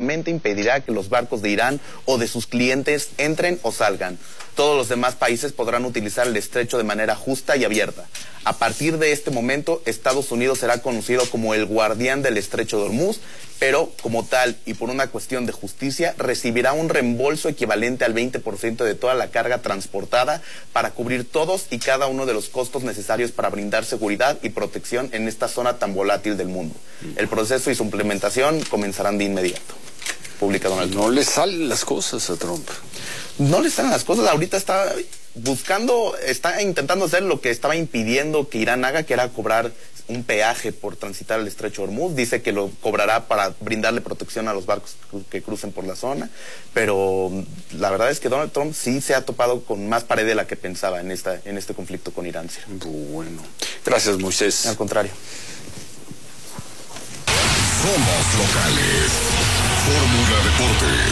temporalmente impedirá que los barcos de Irán o de sus clientes entren o salgan. Todos los demás países podrán utilizar el estrecho de manera justa y abierta. A partir de este momento, Estados Unidos será conocido como el guardián del estrecho de Hormuz, pero como tal y por una cuestión de justicia, recibirá un reembolso equivalente al 20% de toda la carga transportada para cubrir todos y cada uno de los costos necesarios para brindar seguridad y protección en esta zona tan volátil del mundo. El proceso y su implementación comenzarán de inmediato. Publica Donald Trump. No le salen las cosas a Trump. No le salen las cosas. Ahorita está intentando hacer lo que estaba impidiendo que Irán haga, que era cobrar un peaje por transitar el estrecho de Hormuz. Dice que lo cobrará para brindarle protección a los barcos que crucen por la zona, pero la verdad es que Donald Trump sí se ha topado con más pared de la que pensaba en este conflicto con Irán. ¿Sí? Bueno, gracias, Moisés. Al contrario. Somos locales. Fórmula Deportes.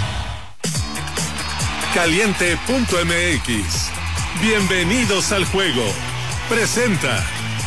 Caliente.mx. Bienvenidos al juego. Presenta.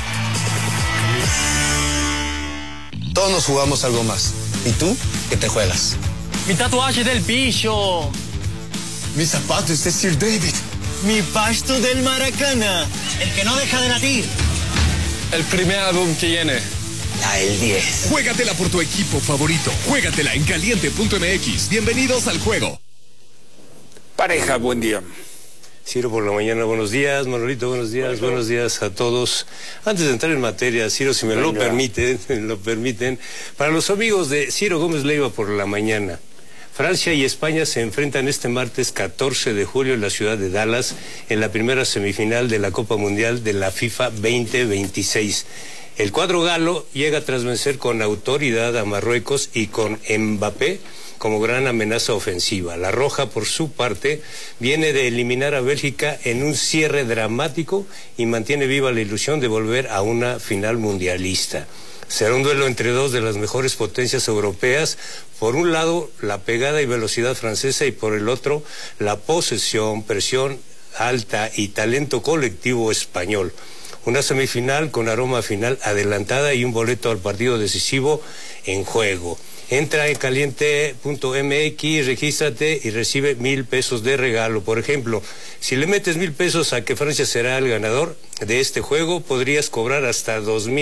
Todos nos jugamos algo más. ¿Y tú? ¿Qué te juegas? Mi tatuaje del pillo. Mis zapatos de Sir David. Mi pasto del Maracana. El que no deja de latir. El primer álbum que viene. El 10. Juégatela por tu equipo favorito. Juégatela en Caliente.mx. Bienvenidos al juego. Pareja, buen día. Ciro por la mañana, buenos días. Manolito, buenos días. Buenos días a todos. Antes de entrar en materia, Ciro, si me lo permiten, para los amigos de Ciro Gómez Leiva por la mañana, Francia y España se enfrentan este martes 14 de julio en la ciudad de Dallas en la primera semifinal de la Copa Mundial de la FIFA 2026. El cuadro galo llega tras vencer con autoridad a Marruecos y con Mbappé como gran amenaza ofensiva. La Roja, por su parte, viene de eliminar a Bélgica en un cierre dramático y mantiene viva la ilusión de volver a una final mundialista. Será un duelo entre dos de las mejores potencias europeas. Por un lado, la pegada y velocidad francesa y por el otro, la posesión, presión alta y talento colectivo español. Una semifinal con aroma final adelantada y un boleto al partido decisivo en juego. Entra en caliente.mx, regístrate y recibe 1,000 pesos de regalo. Por ejemplo, si le metes 1,000 pesos a que Francia será el ganador de este juego, podrías cobrar hasta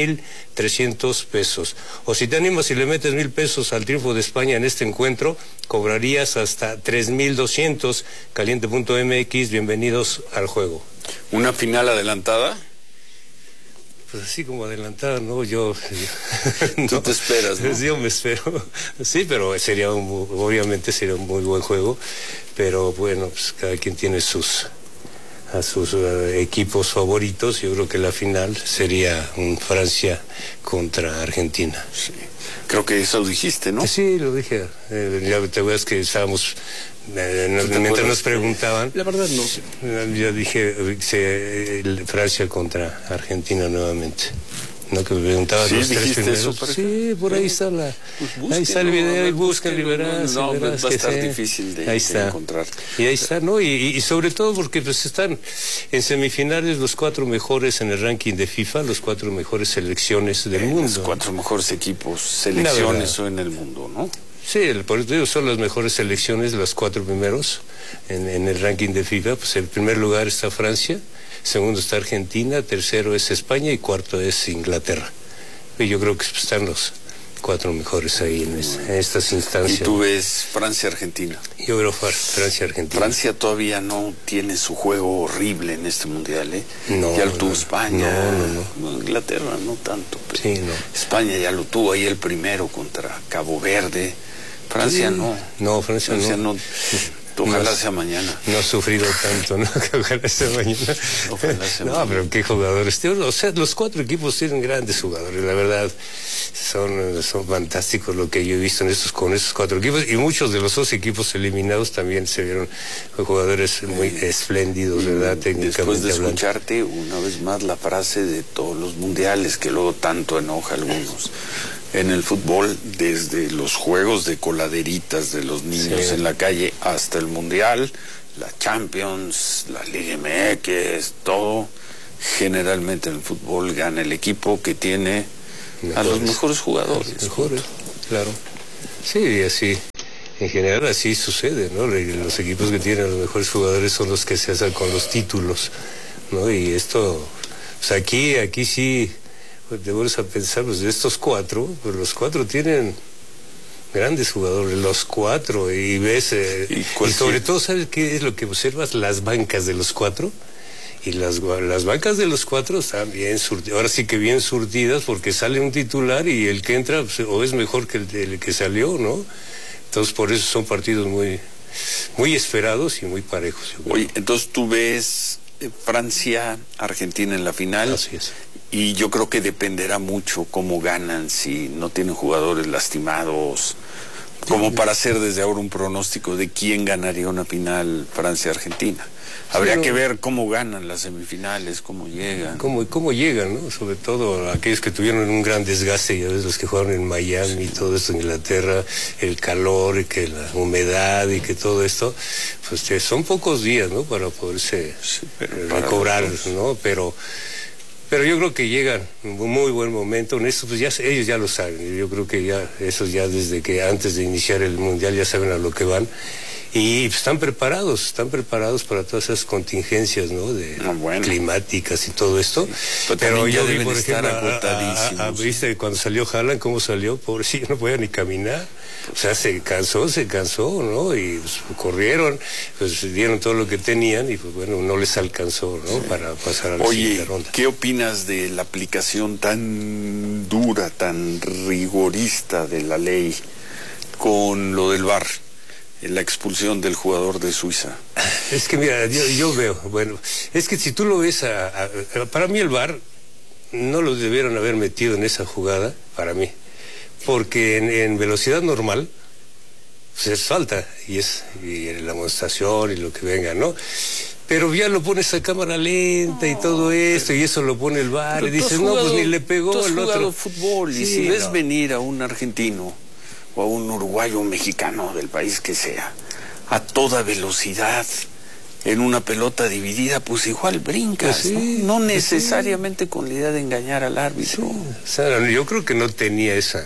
2,300 pesos. O si te animas y le metes 1,000 pesos al triunfo de España en este encuentro, cobrarías hasta 3,200. Caliente.mx, bienvenidos al juego. ¿Una final adelantada? Pues así como adelantada, ¿no? Yo no. Tú te esperas, ¿no? Yo me espero. Sí, pero obviamente sería un muy buen juego. Pero bueno, pues cada quien tiene a sus equipos favoritos. Yo creo que la final sería un Francia contra Argentina. Sí. Creo que eso lo dijiste, ¿no? Sí, lo dije. Ya te acuerdas que estábamos... mientras nos preguntaban, la verdad no. Yo dije Francia contra Argentina nuevamente. No, que me preguntaba ¿Sí, los tres primeros. Eso, sí, por ahí está ahí está el video, y busquen y verás. No, va a estar difícil de encontrar. Y ahí está, ¿no? Y sobre todo porque pues están en semifinales los 4 mejores en el ranking de FIFA, los 4 mejores selecciones del mundo. Los 4 mejores equipos, selecciones en el mundo, ¿no? Sí, por eso son las mejores selecciones, los 4 primeros en el ranking de FIFA. Pues en primer lugar está Francia, segundo está Argentina, tercero es España y cuarto es Inglaterra. Y yo creo que están los 4 mejores ahí en estas instancias. ¿Y tú ves Francia-Argentina? Yo veo Francia-Argentina. Francia todavía no tiene su juego horrible en este mundial, ¿eh? No, ya lo tuvo España. No. Inglaterra no tanto. Pero sí, no. España ya lo tuvo ahí el primero contra Cabo Verde. Francia sí. No. No, Francia no. Ojalá sea mañana. No ha sufrido tanto, ¿no? Ojalá sea mañana. Ojalá sea mañana. Pero qué jugadores. O sea, los 4 equipos tienen grandes jugadores, la verdad. Son fantásticos lo que yo he visto con estos 4 equipos. Y muchos de los 2 equipos eliminados también se vieron jugadores muy espléndidos, ¿verdad? Técnicamente después de escucharte una vez más la frase de todos los mundiales que luego tanto enoja a algunos. En el fútbol, desde los juegos de coladeritas de los niños en la calle hasta el Mundial, la Champions, la Liga MX, todo, generalmente en el fútbol gana el equipo que tiene a los mejores jugadores. Claro. Sí, así. En general así sucede, ¿no? Los equipos que tienen los mejores jugadores son los que se hacen con los títulos, ¿no? Y esto, pues aquí sí, pues te vuelves a pensar, pues de estos 4, pues los 4 tienen grandes jugadores, los 4, y ves, y sobre todo, ¿sabes qué es lo que observas? Las bancas de los 4. Y las bancas de los 4 están bien surtidas, ahora sí que bien surtidas, porque sale un titular y el que entra pues, o es mejor que el que salió, ¿no? Entonces por eso son partidos muy, muy esperados y muy parejos. Oye, entonces tú ves Francia, Argentina en la final. Así es. Y yo creo que dependerá mucho cómo ganan, si no tienen jugadores lastimados, como para hacer desde ahora un pronóstico de quién ganaría una final Francia-Argentina. Habría que ver cómo ganan las semifinales, cómo llegan. Cómo llegan, ¿no? Sobre todo aquellos que tuvieron un gran desgaste, ya ves, los que jugaron en Miami y todo esto, en Inglaterra, el calor y que la humedad y que todo esto, pues son pocos días, ¿no? Para poderse recobrar, ¿no? Pero yo creo que llegan en un muy buen momento. En esto, pues ellos ya lo saben. Yo creo que ya, esos ya desde que antes de iniciar el Mundial ya saben a lo que van. Y están preparados para todas esas contingencias, ¿no? Climáticas y todo esto. Sí. Pero yo vi, por ejemplo, viste cuando salió Haaland, cómo salió, pobrecillo, no podía ni caminar. O sea, se cansó, ¿no? Y pues, corrieron, pues dieron todo lo que tenían y pues bueno, no les alcanzó, ¿no? Sí. Para pasar a la siguiente ronda. ¿Qué opinas de la aplicación tan dura, tan rigorista de la ley con lo del VAR? La expulsión del jugador de Suiza. Es que mira, yo veo, bueno, es que si tú lo ves, para mí el VAR no lo debieron haber metido en esa jugada, para mí, porque en velocidad normal, pues es falta, y la amonestación y lo que venga, ¿no? Pero ya lo pones a cámara lenta y todo esto, y eso lo pone el VAR, y dices, no, pues ni le pegó el otro. Tú has jugado fútbol, y si ves venir a un argentino o a un uruguayo, un mexicano, del país que sea, a toda velocidad, en una pelota dividida, pues igual brincas, pues sí, ¿no? No necesariamente con la idea de engañar al árbitro. Sí. O sea, yo creo que no tenía esa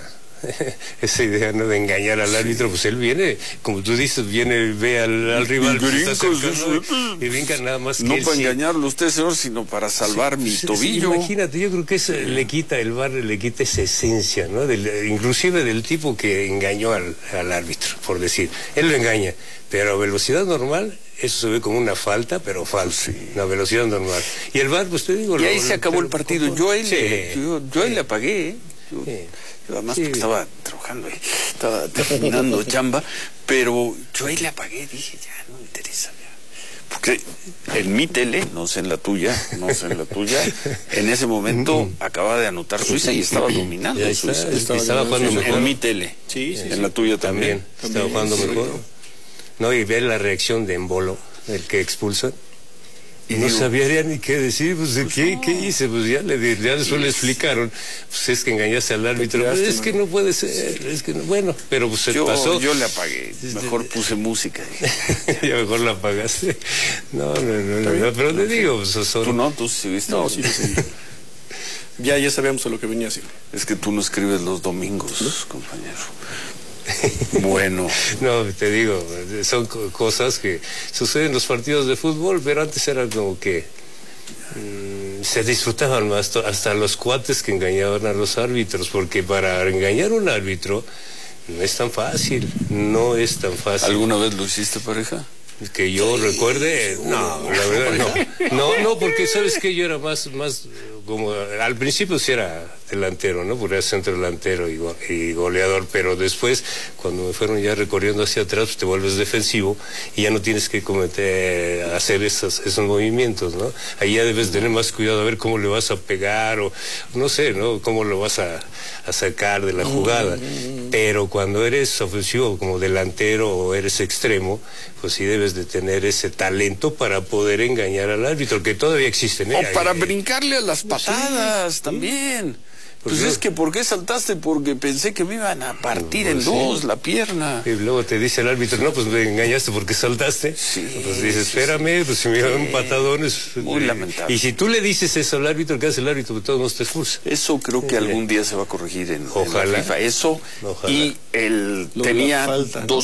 idea, ¿no? De engañar al árbitro. Pues él viene, como tú dices, ve al rival que está cercano y brinca nada más que no para engañarlo usted, señor, sino para salvar mi tobillo. Sí, imagínate, yo creo que eso le quita, el VAR le quita esa esencia, ¿no? Inclusive del tipo que engañó al árbitro, por decir. Él lo engaña, pero a velocidad normal eso se ve como una falta, pero falsa, una velocidad normal. Y el VAR, pues te digo... Y ahí se acabó el partido. Yo ahí le apagué, ¿eh? Yo además porque estaba trabajando ahí, estaba terminando chamba, pero yo ahí le apagué, dije, ya, no me interesa, ya. Porque en mi tele, no sé en la tuya, en ese momento acababa de anotar Suiza y estaba dominando Suiza. Estaba jugando mejor. En mi tele, en la tuya también. Estaba jugando mejor. No, y ver la reacción de Embolo, el que expulsan. Y no sabía ni qué decir, pues, ¿qué hice? Pues ya después le explicaron, pues es que engañaste al árbitro, pues es que no puede ser, es que no, bueno, pero pues se pasó. Yo le apagué, mejor puse música. Ya mejor la apagaste. No, pero te digo, pues son... ¿Tú no? ¿Tú sí viste? No, sí. Ya sabíamos a lo que venía haciendo. Es que tú no escribes los domingos, compañero. Bueno. No, te digo, son cosas que suceden en los partidos de fútbol, pero antes era como que se disfrutaban más, hasta los cuates que engañaban a los árbitros, porque para engañar a un árbitro no es tan fácil. ¿Alguna vez lo hiciste, pareja? Que yo recuerde, no, la verdad no, porque sabes que yo era más como, al principio sí era delantero, ¿no? Porque era centro delantero y goleador, pero después, cuando me fueron ya recorriendo hacia atrás, pues te vuelves defensivo y ya no tienes que hacer esos movimientos, ¿no? Ahí ya debes tener más cuidado a ver cómo le vas a pegar o, no sé, ¿no? Cómo lo vas a sacar de la jugada. Pero cuando eres ofensivo como delantero o eres extremo, pues sí debes de tener ese talento para poder engañar al árbitro, que todavía existen. O para brincarle a las patadas también. Pues es que ¿por qué saltaste? Porque pensé que me iban a partir en dos la pierna. Y luego te dice el árbitro, no, pues me engañaste porque saltaste. Sí. Pues dices, espérame, pues si me dan un patadón es... Muy lamentable. Y si tú le dices eso al árbitro, ¿qué hace el árbitro? Todos nos te expulsa. Eso creo que algún día se va a corregir en Ojalá. la FIFA. Eso. Ojalá. Y él tenía dos